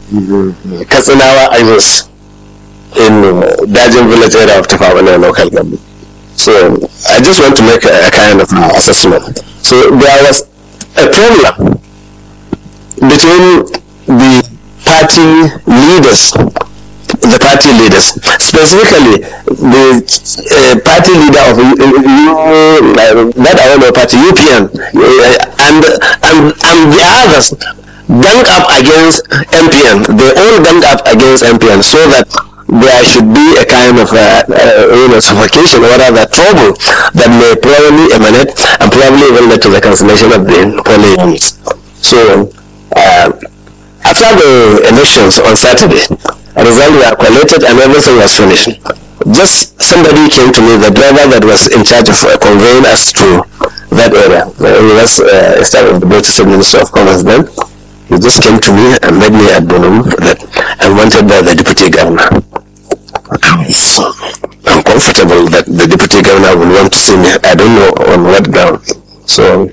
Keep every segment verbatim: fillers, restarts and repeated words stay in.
Katsinawa I was in uh, Dajin village area of Tafawala local government. So I just want to make a, a kind of uh, assessment. So there was a problem between the party leaders, the party leaders, specifically the uh, party leader of uh, uh, that I don't know party U P N, uh, and, and and the others ganged up against M P N. They all ganged up against M P N so that there should be a kind of uh, uh, you know, suffocation or rather trouble that may probably emanate and probably even lead to the cancellation of the polling units. So uh, after the elections on Saturday, a result were collated and everything was finished. Just somebody came to me, the driver that was in charge of uh, conveying us to that area. He was uh, staff of the British Minister of Commerce then. He just came to me and made me at Bonum that I wanted by the deputy governor. So I'm comfortable that the deputy governor will want to see me. I don't know on what ground. So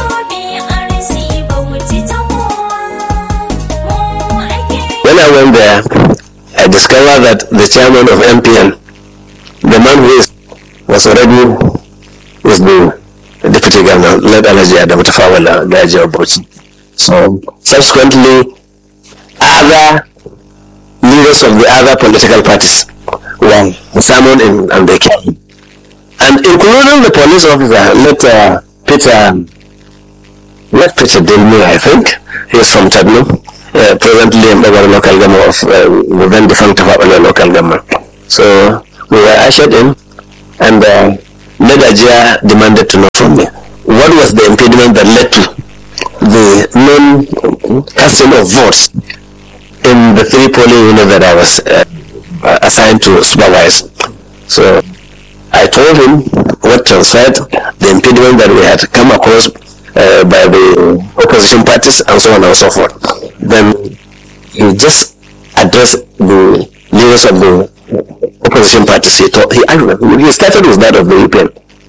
when I went there, I discovered that the chairman of M P N, the man who is, was already was the deputy governor, led Alaji Adam Tafawala, Gaji Obochi. So subsequently, other leaders of the other political parties were summoned in and they came. And including the police officer, let uh, Peter, let Peter Dilme, I think, he is from Tadno, uh, presently in the local government of uh, the then defunct local government. So we were ushered in and uh, Medajia demanded to know from me what was the impediment that led to the non-casting of votes in the three polling units that I was uh, assigned to supervise. So I told him what transpired, the impediment that we had come across uh, by the opposition parties and so on and so forth. Then he just addressed the leaders of the opposition parties. He, told, he, he started with that of the U P N.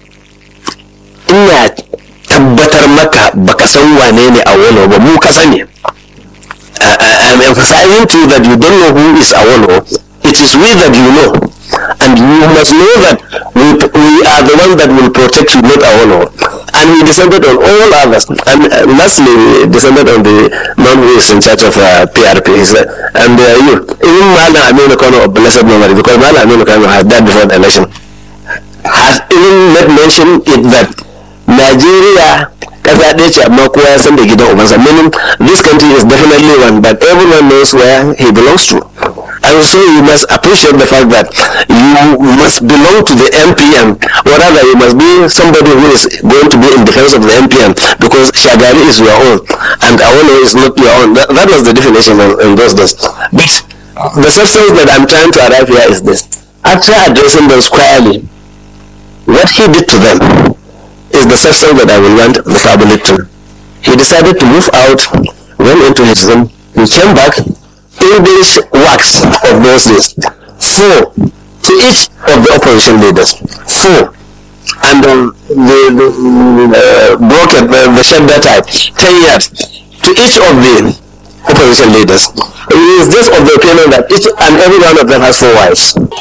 Ina tabbatar maka baka san wane ne Awolowo ba, mu ka sani. I'm emphasizing to you that you don't know who is Awolowo. It is we that you know. And you must know that we, we are the ones that will protect you, not Awolowo. And we descended on all others. And uh, lastly, we descended on the man who is in charge of uh, P R P. Uh, and uh, you, even Mala Aminu Kano of blessed memory, because Mala Aminu Kano has died before the election, has even made mention it that Nigeria kasa ɗaya ce amma kowa ya san da gidan ubansa, meaning this country is definitely one, but everyone knows where he belongs to. And so you must appreciate the fact that you must belong to the M P N, or rather you must be somebody who is going to be in defense of the M P N, because Shagari is your own and Awolowo is not your own. That, that was the definition in, in those days. But the substance that I'm trying to arrive here is this. After addressing them squarely, what he did to them is the substance that I will want the family to. He decided to move out, went into his room, he came back, English wax of those days, four to each of the opposition leaders, four, and um, the, the uh, broken, the, the shed type, ten years to each of the opposition leaders. He is just of the opinion that each and every one of them has four wives.